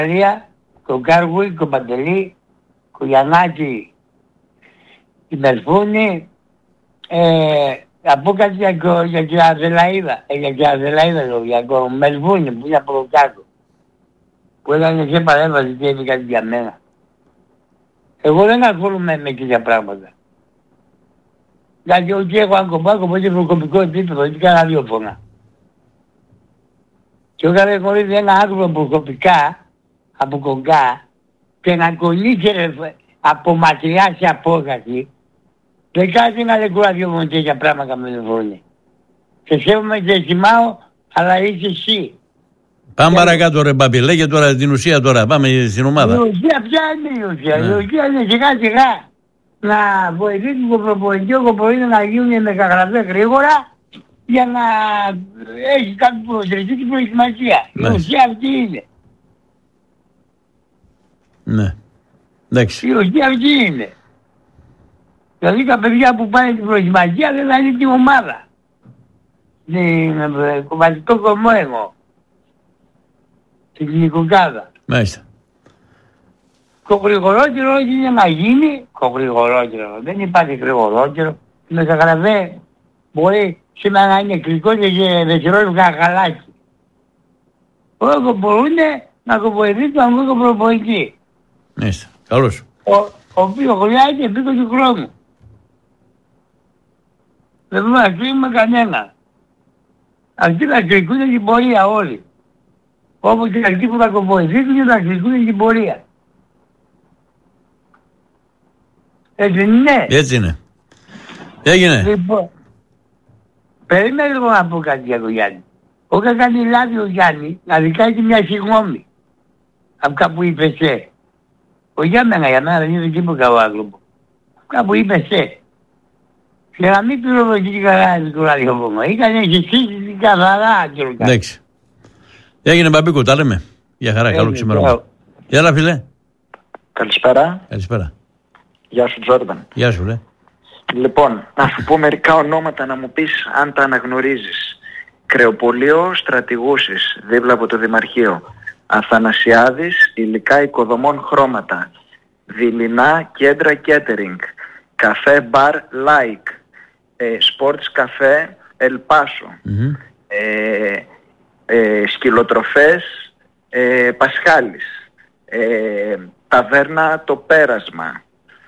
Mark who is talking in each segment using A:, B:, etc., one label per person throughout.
A: ο Κάργουι, ο Παντελή, ο Γιαννάκη, η Μελφούνη, θα πω κάτι για την Αδελαίδα, για τον Μελβούνι που είναι από κάτω, που έκανε και παρέμβαση και είπε κάτι για μένα. Εγώ δεν ασχολούμαι με τέτοια πράγματα. Γιατί όχι έχω αγκομπάκο και προκοπικό επίπεδο, έτσι κάνα ραδιόφωνα. Και όταν έχω γνωρίζει ένα άκρο προκοπικά, από κογκά, και να κολλήσει από μακριά σε απόκαση, δεν κάτι να δεν κουραδιόμουν τέτοια πράγματα με τον φωνή. Σε σέβομαι και εκτιμάω, αλλά είσαι εσύ.
B: Πάμε παρακάτω ρε Μπάμπη, λέγε τώρα την ουσία τώρα, πάμε στην ομάδα.
A: Η ουσία ποια είναι η ουσία? Η ουσία είναι σιγά σιγά να βοηθήσει τον προπονητή ο Κοπορίνο να γίνουν μεταγραφές γρήγορα για να έχει κάποιο προτρετή την προετοιμασία. Η ουσία αυτή είναι.
B: Ναι. Εντάξει.
A: Η ουσία αυτή είναι. Δηλαδή τα παιδιά που πάνε την προετοιμασία δεν θα είναι την ομάδα. Την κομματικό κομμό εγώ. Την κλινικοκάδα.
B: Μάλιστα.
A: Το γρηγορότερο είναι να γίνει, δεν υπάρχει γρηγορότερο. Η μεταγραφή μπορεί σήμερα να είναι κλικό και δευτερόλεπτα γαλάκι. Όσο μπορούν να το βοηθήσουν τον αγγλικό προπονητή.
B: Μάλιστα. Καλώς.
A: Ο οποίος χρειάζεται επίκο του χρόνου. Δεν μπορούμε να κρίνουμε κανένα. Αυτοί θα κρυκούν την πορεία όλοι. Όπως και αυτοί που θα το βοηθήσουν θα κρυκούν την πορεία. Έτσι είναι.
B: Έτσι είναι. Έγινε.
A: Λοιπόν, περίμενε λίγο να πω κάτι για τον Γιάννη. Όταν κάνει λάθη ο Γιάννη, να δικάζει μια συγγνώμη. Αυτά που είπε σε. Για μένα δεν είναι τίποτα ο άνθρωπος. Αυτά που είπε σε. Και να μην πυροβολήσει καλά το ραδιόφωνο. Είχαν εξηγήσει καθαρά και ρωτά.
B: Εντάξει. Έγινε Μπαμπίκο, τα λέμε. Για χαρά, καλό ξημερό. Γεια φίλε.
C: Καλησπέρα.
B: Καλησπέρα.
C: Γεια σου Τζόρνταν.
B: Γεια σου,
C: Λοιπόν, να σου πω μερικά ονόματα να μου πεις αν τα αναγνωρίζεις. Κρεοπολείο Στρατηγούσης, δίπλα από το Δημαρχείο. Αθανασιάδης, υλικά οικοδομών χρώματα. Δειλινά κέντρα κέτερινγκ. Καφέ μπαρ Like. Sports καφέ Ελπάσο. Σκυλοτροφές Πασχάλης. Ταβέρνα Το Πέρασμα.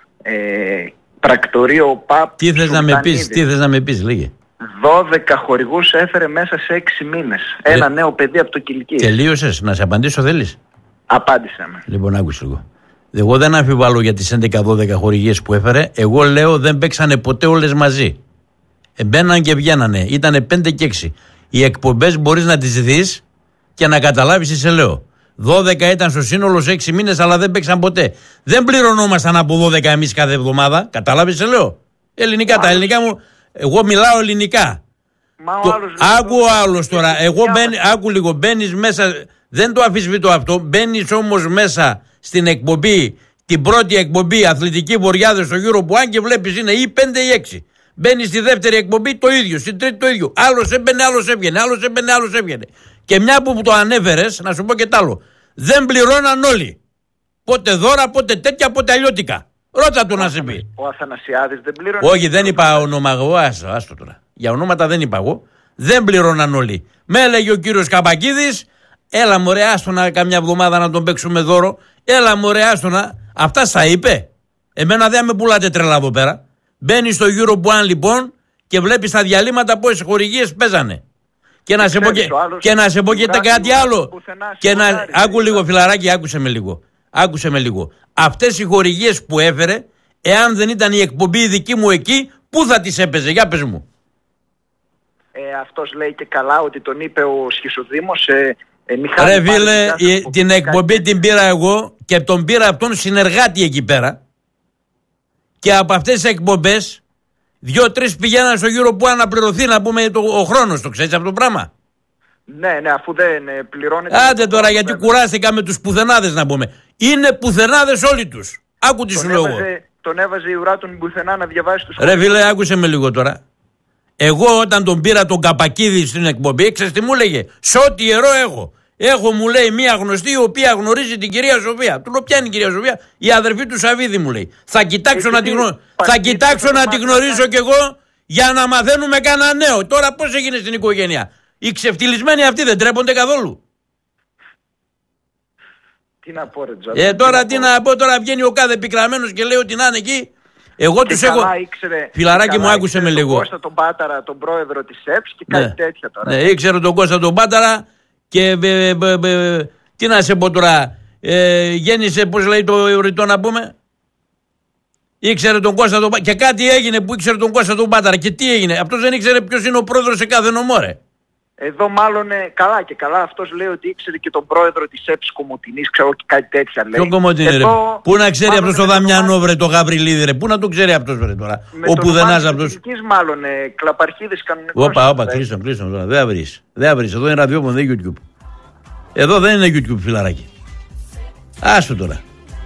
C: Πρακτορείο ΠΑΠ.
B: Τι θες να με πεις, λέγε.
C: 12 χορηγούς έφερε μέσα σε 6 μήνες. Ένα νέο παιδί από το Κιλκί.
B: Τελείωσες, να σε απαντήσω θέλεις?
C: Απάντησε με.
B: Λοιπόν, άκουσε λίγο. Εγώ δεν αμφιβάλλω για τις 11-12 χορηγίες που έφερε. Εγώ λέω δεν παίξανε ποτέ όλες μαζί. Μπαίναν και βγαίνανε. Ήτανε 5 και 6. Οι εκπομπές μπορείς να τις δεις και να καταλάβεις τι σε λέω. 12 ήταν στο σύνολο σε 6 μήνες, αλλά δεν παίξαν ποτέ. Δεν πληρωνόμασταν από 12 εμείς κάθε εβδομάδα. Καταλάβεις τι λέω. Ελληνικά, τα ελληνικά μου. Εγώ μιλάω ελληνικά. Άκου ο άλλος τώρα. Εγώ άκου λίγο. Μπαίνεις μέσα. Δεν το αμφισβητώ αυτό. Μπαίνεις όμως μέσα στην εκπομπή, την πρώτη εκπομπή Αθλητική Βοριάδες στο Euro που αν και βλέπεις είναι ή 5 ή 6. Μπαίνεις στη δεύτερη εκπομπή το ίδιο, στην τρίτη το ίδιο. Άλλος έμπαινε, άλλος έβγαινε, άλλος έβγαινε. Και μια που το ανέφερες, να σου πω και τ' άλλο. Δεν πληρώναν όλοι. Πότε δώρα, πότε τέτοια, πότε αλλιώτικα. Ρώτα του να σε πει.
C: Ο Αθανασιάδης δεν πληρώνει.
B: Όχι, δεν είπα όνομα εγώ, άστο τώρα. Για ονόματα δεν είπα εγώ. Δεν πληρώναν όλοι. Με έλεγε ο κύριος Καπακίδης, έλα μωρέ άστονα καμιά εβδομάδα να τον παίξουμε δώρο. Έλα μωρέ άστονα. Αυτά στα είπε. Εμένα δεν με πουλάτε τρελά εδώ πέρα. Μπαίνει στο Euro One λοιπόν και βλέπει τα διαλύματα πόσες χορηγίες παίζανε. Και να σε πω και κάτι άλλο. Άκου λίγο φιλαράκι, άκουσε με λίγο. Αυτές οι χορηγίες που έφερε, εάν δεν ήταν η εκπομπή δική μου εκεί, πού θα τις έπαιζε, για πες μου.
C: Αυτός λέει και καλά ότι τον είπε ο Σχισοδήμος.
B: Ρε φίλε, την εκπομπή την πήρα εγώ και τον πήρα από τον συνεργάτη εκεί πέρα. Και από αυτές τις εκπομπές 2-3 πηγαίναν στο γύρο που αναπληρωθεί να πούμε ο χρόνος, το ξέρεις αυτό το πράγμα.
C: Ναι, αφού δεν πληρώνεται.
B: Άντε τώρα γιατί κουράστηκα με τους πουθενάδες να πούμε. Είναι πουθενάδες όλοι τους. Άκου τι σου λέω εγώ.
C: Τον έβαζε η ουρά τον πουθενά να διαβάσει τους.
B: Ρε φίλε, άκουσε με λίγο τώρα. Εγώ όταν τον πήρα τον Καπακίδη στην εκπομπή, ξέρεις τι μου έλεγε. Σε ό,τι ιερό έχω. Έχω, μου λέει, μία γνωστή η οποία γνωρίζει την κυρία Σοφία. Του λέω, ποια είναι η κυρία Σοφία? Η αδερφή του Σαββίδη, μου λέει. Θα κοιτάξω να τη γνωρίσω κι εγώ για να μαθαίνουμε κανένα νέο. Τώρα πώς έγινε στην οικογένεια? Οι ξεφτυλισμένοι αυτοί δεν τρέπονται καθόλου.
C: Τι να πω, ρε Τζόρνταν.
B: Τώρα τι να πω, τώρα βγαίνει ο κάθε πικραμένος και λέει ότι να είναι εκεί. Εγώ τους έχω. Φιλαράκι μου, άκουσε με λίγο.
C: Τον Κώστα τον Πάταρα, τον πρόεδρο της ΕΠΣ και κάτι τέτοια τώρα.
B: Ναι, ήξερε τον Κώστα τον Πάταρα και τι να σε πω τώρα. Γέννησε, πώς λέει το ρητό να πούμε. Ήξερε τον Κώστα τον Πάταρα. Και κάτι έγινε που ήξερε τον Κώστα τον Πάταρα. Και τι έγινε? Αυτός δεν ήξερε ποιος είναι ο πρόεδρος σε κάθε νομό, ρε.
C: Εδώ μάλλον καλά και καλά αυτός λέει ότι ήξερε και τον πρόεδρο της ΕΠΣ Κομωτινής, ξέρω και κάτι τέτοια λέει.
B: Ποιο Κομωτινή, ρε? Πού να ξέρει αυτός το Δαμιανό, βρε, το Γαβριλίδη, ρε? Πού να το ξέρει αυτός, βρε, τώρα? Ο πουδενάς αυτός.
C: Μάλλον κλαπαρχίδες κανονικός.
B: Όπα, κλείσαμε τώρα. Δεν θα βρεις. Εδώ είναι ραδιόφωνο, δεν είναι YouTube. Εδώ δεν είναι YouTube, φιλαράκι. Άστο τώρα.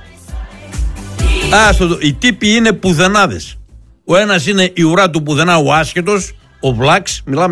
B: Οι τύποι είναι πουδενάδες. Ο ένας είναι η ουρά του πουδενά, ο άσχετος, ο Βλάξ. Μιλάμε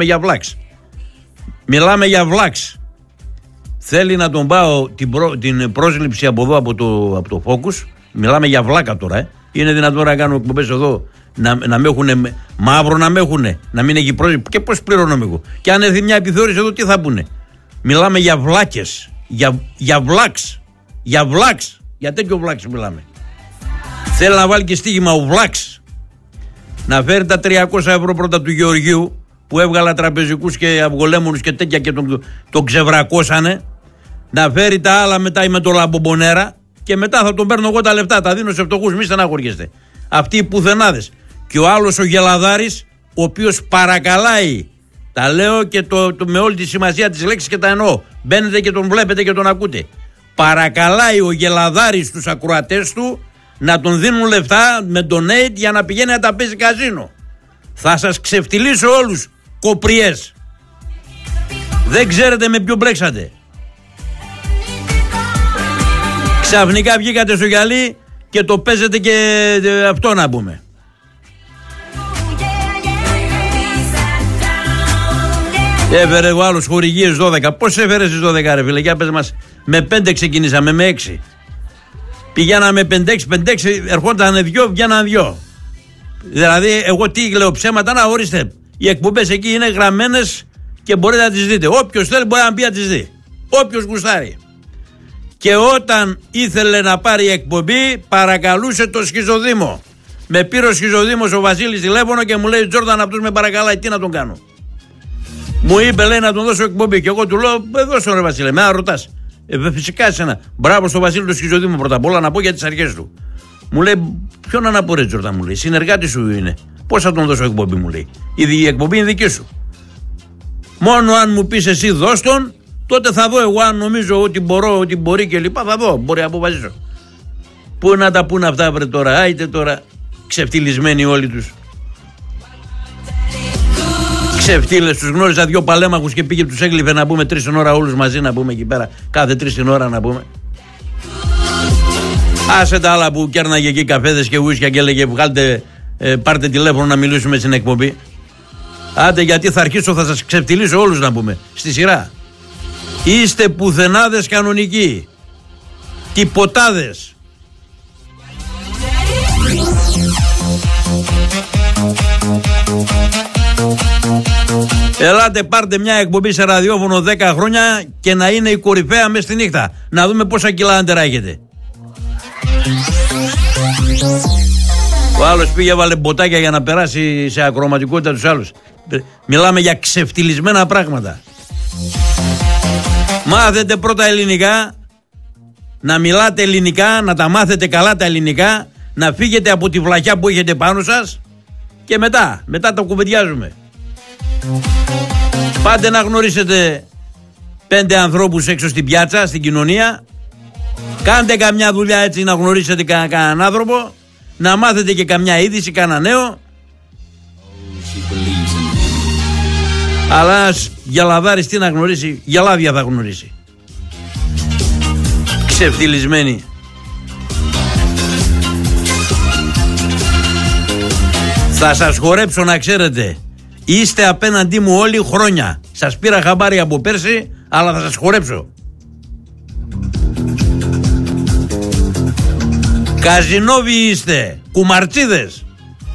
B: για Βλάξ. Θέλει να τον πάω την πρόσληψη από εδώ, από το Focus. Μιλάμε για βλάκα τώρα. Είναι δυνατόν να κάνουμε εκπομπές εδώ να με έχουν μαύρο, να με έχουν, να μην έχει πρόσληψη? Και πώς πληρώνω εγώ? Και αν έρθει μια επιθεώρηση εδώ, τι θα πούνε? Μιλάμε για βλάκες. Για Βλάξ. Για τέτοιο Βλάξ μιλάμε. Θέλει να βάλει και στοίχημα ο Βλάξ. Να φέρει τα 300 ευρώ πρώτα του Γεωργίου, που έβγαλα τραπεζικούς και αυγολέμονους και τέτοια και τον ξεβρακώσανε. Να φέρει τα άλλα μετά με το λαμπομπονέρα και μετά θα τον παίρνω εγώ τα λεφτά. Τα δίνω σε φτωχούς, μη στεναχωριέστε. Αυτοί οι πουθενάδες. Και ο άλλος ο Γελαδάρης, ο οποίος παρακαλάει. Τα λέω και με όλη τη σημασία της λέξης και τα εννοώ. Μπαίνετε και τον βλέπετε και τον ακούτε. Παρακαλάει ο Γελαδάρης τους ακροατές του να τον δίνουν λεφτά με donate για να πηγαίνει να τα παίζει καζίνο. Θα σας ξεφτυλίσω όλους, κοπριές. Δεν ξέρετε με ποιο μπλέξατε. Ξαφνικά βγήκατε στο γυαλί και το παίζετε και αυτό να πούμε. Έφερε ο άλλος χορηγίες 12. Πώς έφερε στις 12, ρε φίλε? Για πες μας. Με 5 ξεκινήσαμε, με 6. Πηγαίναμε 5-6, ερχόταν 2, βγαίναν 2. Δηλαδή, εγώ τι λέω, ψέματα? Να, ορίστε. Οι εκπομπές εκεί είναι γραμμένες και μπορείτε να τις δείτε. Όποιος θέλει μπορεί να μπει να τις δει. Όποιος γουστάρει. Και όταν ήθελε να πάρει εκπομπή, παρακαλούσε το Σχιζοδήμο. Με πήρε ο Σχιζοδήμος ο Βασίλης τηλέφωνο και μου λέει: Τζόρνταν, αυτός με παρακαλάει, τι να τον κάνω? Μου είπε, λέει, να τον δώσω εκπομπή. Και εγώ του λέω: δώσω, ρε Βασίλη, με ρωτάς. Φυσικά εσένα. Μπράβο στο Βασίλη του Σχιζοδήμου πρώτα απ' όλα, να πω για τις αρχές του. Μου λέει: ποιον να πω, ρε Τζόρνταν, μου λέει. Συνεργάτη σου είναι. Πώς θα τον δώσω εκπομπή, μου λέει. Η εκπομπή είναι δική σου. Μόνο αν μου πεις εσύ δώσ' τον, τότε θα δω εγώ. Αν νομίζω ότι μπορώ, ότι μπορεί και λοιπά, θα δω. Μπορεί να αποφασίσω. Πού να τα πούνε αυτά, βρε τώρα? Άιτε τώρα. Ξεφτυλισμένοι όλοι τους. Ξεφτύλες, τους γνώριζα 2 παλέμαχους και πήγε τους έγλειφε να πούμε 3 την ώρα όλους μαζί να πούμε εκεί πέρα. Κάθε 3 την ώρα να πούμε. Άσε τα άλλα που κέρναγε εκεί καφέδες και ουίσκια και έλεγε βγάλτε, πάρτε τηλέφωνο να μιλήσουμε στην εκπομπή. Άντε, γιατί θα αρχίσω, θα σας ξεφτυλίσω όλους να πούμε. Στη σειρά. Είστε πουθενάδες κανονικοί. Τυποτάδες. Ελάτε, πάρτε μια εκπομπή σε ραδιόφωνο 10 χρόνια και να είναι η κορυφαία μες στη νύχτα. Να δούμε πόσα κιλά άντερα έχετε. Ο άλλος πήγε, έβαλε μποτάκια για να περάσει σε ακροματικότητα τους άλλους. Μιλάμε για ξεφτυλισμένα πράγματα. Μάθετε πρώτα ελληνικά, να μιλάτε ελληνικά, να τα μάθετε καλά τα ελληνικά, να φύγετε από τη βλακιά που έχετε πάνω σας και μετά τα κουβεντιάζουμε. Πάτε να γνωρίσετε 5 ανθρώπους έξω στην πιάτσα, στην κοινωνία. Κάντε καμιά δουλειά έτσι να γνωρίσετε κανέναν άνθρωπο, να μάθετε και καμιά είδηση, κανένα νέο. Αλλά ένας γελαδάρης τι να γνωρίσει? Γελάδια θα γνωρίσει. Ξεφτυλισμένοι. Θα σας χορέψω να ξέρετε. Είστε απέναντί μου όλοι χρόνια. Σας πήρα χαμπάρι από πέρσι, αλλά θα σας χορέψω. Καζινόβοι είστε, κουμαρτσίδες.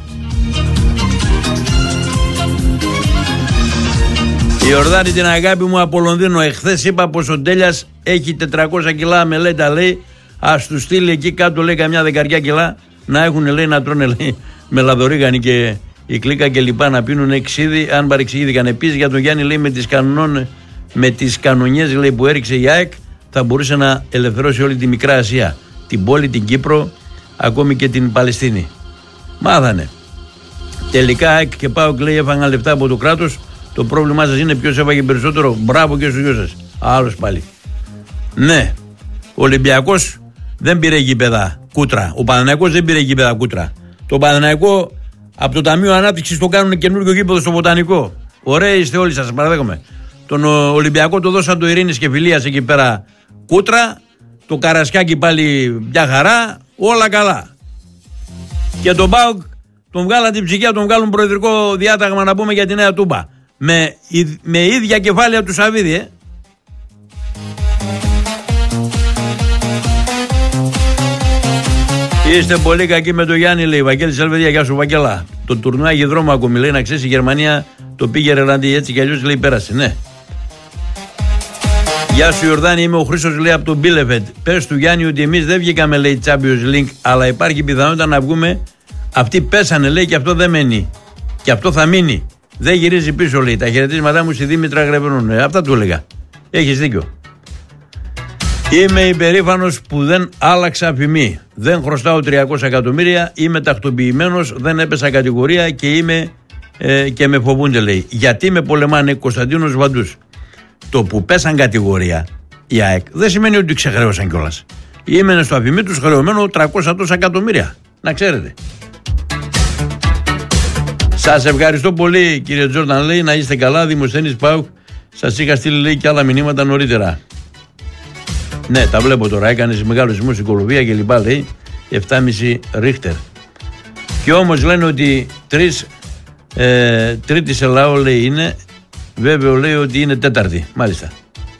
B: Η Ιορδάνη την αγάπη μου από Λονδίνο. Εχθές είπα πως ο Ντέλιας έχει 400 κιλά μελέτα, λέει. Ας του στείλει εκεί κάτω, λέει, καμιά 10 κιλά να έχουν, λέει, να τρώνε, λέει, μελαδορίγανη και η κλίκα και λοιπά, να πίνουν ξύδι, αν παρεξηγήθηκαν. Επίσης για τον Γιάννη, λέει, με τις κανονιές, λέει, που έριξε η ΑΕΚ, θα μπορούσε να ελευθερώσει όλη τη Μικρά Ασία, την πόλη, την Κύπρο, ακόμη και την Παλαιστίνη. Μάθανε. Τελικά ΑΕΚ και ΠΑΟΚ, λέει, έφαγαν λεφτά από το κράτος. Το πρόβλημά σας είναι ποιος έφαγε περισσότερο. Μπράβο και στο γιο σας. Άλλος πάλι. Ναι, ο Ολυμπιακός δεν πήρε γήπεδα Κούτρα. Ο Παναθηναϊκός δεν πήρε γήπεδα Κούτρα. Το Παναθηναϊκό από το Ταμείο Ανάπτυξης το κάνουν καινούργιο γήπεδο στο Βοτανικό. Ωραία είστε όλοι σας, παραδέχομαι. Τον Ολυμπιακό το δώσαν το Ειρήνης και Φιλίας εκεί πέρα Κούτρα. Το Καρασκάκι πάλι μια χαρά. Όλα καλά. Και τον ΠΑΟΚ τον βγάλαν την ψυχία, τον βγάλουν προεδρικό διάταγμα, να πούμε, για τη Νέα Τούμπα. Με ίδια κεφάλαια του Σαββίδη, Είστε πολύ κακοί με τον Γιάννη, λέει. Βαγγέλης Ελβεδία, γεια σου, Βαγγέλα. Το τουρνουά έχει δρόμο ακόμη, λέει, να ξέρεις, η Γερμανία το πήγε ρελαντή, έτσι κι αλλιώς, λέει, πέρασε, ναι. Γεια σου, Ιορδάνη, είμαι ο Χρήστος, λέει, από τον Μπίλεφετ. Πες του Γιάννη ότι εμείς δεν βγήκαμε, λέει, Champions League, αλλά υπάρχει πιθανότητα να βγούμε. Αυτοί πέσανε, λέει, και αυτό δεν μένει. Και αυτό θα μείνει. Δεν γυρίζει πίσω, λέει. Τα χαιρετίσματά μου στη Δήμητρα Γρεβενούν. Αυτά του έλεγα. Έχεις δίκιο. Είμαι υπερήφανος που δεν άλλαξα φημή. Δεν χρωστάω 300 εκατομμύρια. Είμαι τακτοποιημένος. Δεν έπεσα κατηγορία και με φοβούνται, λέει. Γιατί με πολεμάνε, Κωνσταντίνος Βαντούς. Το που πέσαν κατηγορία η ΑΕΚ δεν σημαίνει ότι ξεχρέωσαν κιόλας. Είμαι στο αφημί τους χρεωμένο 300 τόσα εκατομμύρια. Να ξέρετε. Σας ευχαριστώ πολύ, κύριε Τζόρνταν, λέει, να είστε καλά. Δημοσθένης ΠΑΟΚ, σας είχα στείλει, λέει, και άλλα μηνύματα νωρίτερα. Ναι, τα βλέπω τώρα. Έκανες μεγάλο σεισμό στην Κολομβία και λοιπά, λέει. 7,5 Ρίχτερ. Και όμως λένε ότι τρίτη σε λαό, λέει, είναι. Βέβαιο, λέει, ότι είναι τέταρτη. Μάλιστα.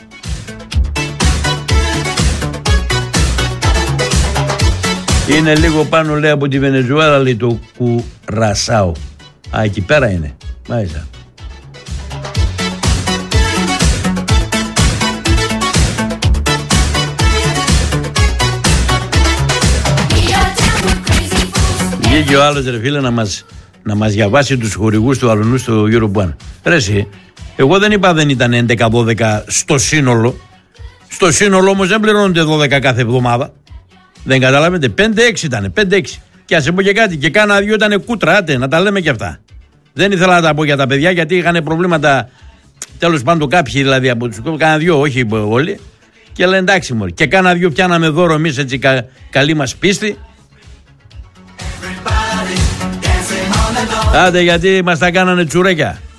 B: Είναι λίγο πάνω, λέει, από τη Βενεζουέλα, λέει, το Κουρασάο. Α, εκεί πέρα είναι. Μάλιστα. Βγήκε ο άλλος, ρε φίλε, να μας διαβάσει τους χορηγούς του αλουνού στο Europe One. Ρε εσύ, εγώ δεν είπα δεν ήταν 11-12 στο σύνολο. Στο σύνολο όμως δεν πληρώνονται 12 κάθε εβδομάδα. Δεν καταλάβετε, 5-6 ήταν, 5-6. Και ας πω και κάτι, και κάνα δυο ήταν Κούτρα, άτε, να τα λέμε και αυτά. Δεν ήθελα να τα πω για τα παιδιά, γιατί είχαν προβλήματα, τέλος πάντων, κάποιοι δηλαδή από τους, κάνα δυο, όχι όλοι. Και λένε εντάξει μωρί, και κάνα δυο πιάναμε δώρο εμείς, έτσι, καλή μας πίστη. Άντε, γιατί μας τα κάνανε τσουρέκια.